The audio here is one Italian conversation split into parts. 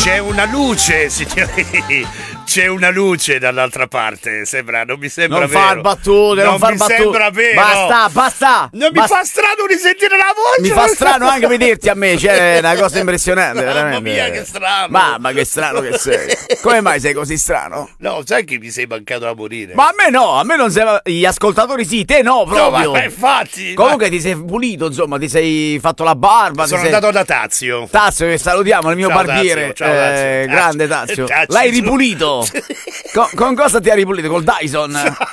C'è una luce, signori. C'è una luce dall'altra parte. Non mi sembra non vero. Far battute, non far battute. Sembra vero. Basta. Non mi fa strano risentire la voce. Mi fa strano anche vederti a me, c'è una cosa impressionante, veramente. Mamma mia, che strano. Mamma, che strano che sei. Come mai sei così strano? No, sai che mi sei mancato da morire. Ma a me no, a me non sei. Gli ascoltatori sì, te no, proprio. Ma infatti. Comunque ti sei pulito, insomma, ti sei fatto la barba. Sono andato da Tazio. Tazio, che salutiamo, il mio Ciao, barbiere. Tazio. Ciao, Tazio. Grande Tazio. Tazio. L'hai ripulito. Con cosa ti ha ripulito? Col Dyson?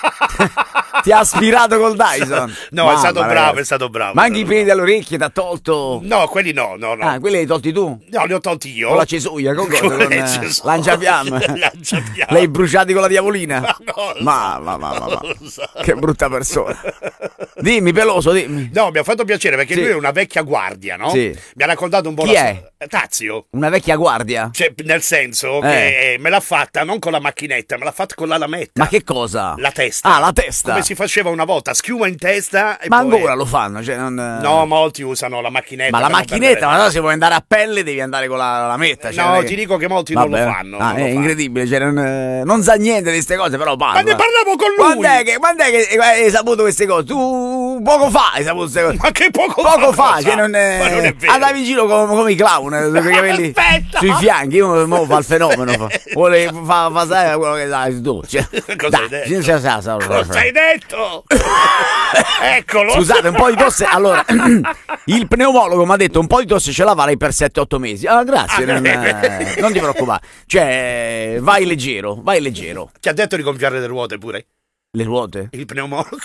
Ti ha aspirato col Dyson? No, è stato bravo, Ma anche i peli dalle orecchie ti ha tolto? No, quelli no. Ah, quelli li hai tolti tu? No, li ho tolti io. Con la cesoia, con cosa? Con lanciafiamme. Lanciafiamme. L'hai bruciati con la diavolina? Ma Ma. Che brutta persona. Dimmi, Peloso, dimmi. No, mi ha fatto piacere perché lui è una vecchia guardia, no? Sì. Mi ha raccontato un po' Chi è? Tazio. Una vecchia guardia? Cioè, nel senso che me l'ha fatta non con la macchinetta, me l'ha fatta con la lametta. Ma che cosa? La testa. Ah, la testa. Come si faceva una volta, schiuma in testa e ma poi... ancora lo fanno, cioè non... No, molti usano la macchinetta. Ma la macchinetta, ma no, se vuoi andare a pelle devi andare con la lametta. Cioè, no, ti dico che molti non lo fanno. Ah, è incredibile, cioè non sa niente di queste cose, però parla. Ma ne parlavo con lui. Quando è che hai saputo queste cose? Tu poco fa hai saputo queste cose. Ma che poco fa? Cioè non è... Ma non è vero. Andavi in giro come i clown, con i capelli sui fianchi, uno fa il fenomeno. Vuole fa sai quello che sai tu. Cioè, cosa hai detto? Cosa hai detto? Eccolo. Scusate, un po' di tosse. Allora, il pneumologo mi ha detto un po' di tosse ce la farei per 7-8 mesi. Ah, grazie, non ti preoccupare. Cioè, vai leggero. Ti ha detto di gonfiare le ruote pure? Le ruote? Il pneumologo.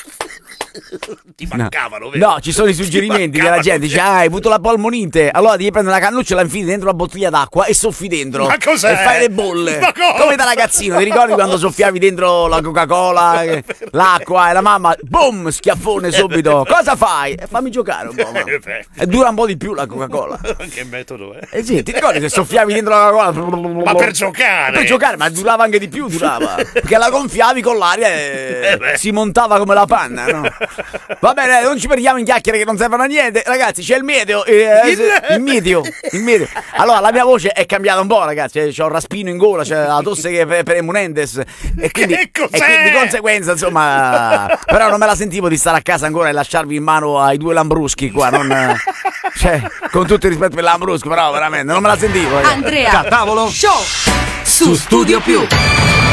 Ti mancavano, vero? No, ci sono i suggerimenti della gente. Dice, hai avuto la polmonite. Allora devi prendere una cannuccia, la infili dentro una bottiglia d'acqua e soffi dentro. Ma cos'è? E fai le bolle. Ma cosa? Come da ragazzino. Ti ricordi quando soffiavi dentro la Coca-Cola, l'acqua e la mamma, boom, schiaffone subito. Cosa fai? Fammi giocare un po'. E dura un po' di più la Coca-Cola. Che metodo è? Eh sì, ti ricordi che soffiavi dentro la Coca-Cola? Ma per giocare? Per giocare, ma durava anche di più, perché la gonfiavi con l'aria e si montava come la panna, no? Va bene, non ci perdiamo in chiacchiere che non servono a niente. Ragazzi, c'è il meteo. Il meteo. Allora, la mia voce è cambiata un po', ragazzi. C'ho un raspino in gola, c'è la tosse che per Emunendes. E quindi di conseguenza, insomma. Però non me la sentivo di stare a casa ancora e lasciarvi in mano ai due Lambruschi qua. Cioè, con tutto il rispetto per Lambrusco, però veramente non me la sentivo. Andrea Tavolo Show su Studio Più.